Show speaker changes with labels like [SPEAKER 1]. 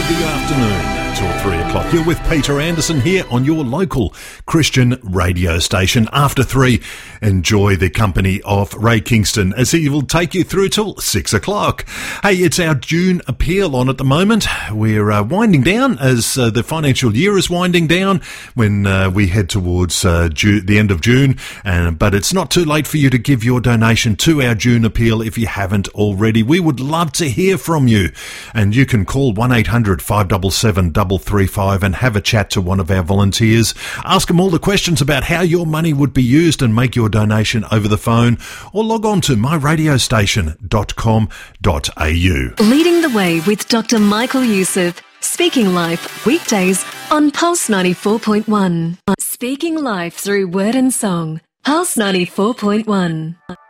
[SPEAKER 1] the afternoon till 3 o'clock. You're with Peter Anderson here on your local Christian radio station. After 3, enjoy the company of Ray Kingston as he will take you through till 6 o'clock. Hey, it's our June appeal on at the moment. We're winding down as the financial year is winding down when we head towards the end of June. But it's not too late for you to give your donation to our June appeal if you haven't already. We would love to hear from you. And you can call 1-800-577-335 and have a chat to one of our volunteers. Ask them all the questions about how your money would be used and make your donation over the phone, or log on to myradiostation.com.au.
[SPEAKER 2] Leading the Way with Dr. Michael Youssef. Speaking Life, weekdays on Pulse 94.1. Speaking Life through word and song. Pulse 94.1.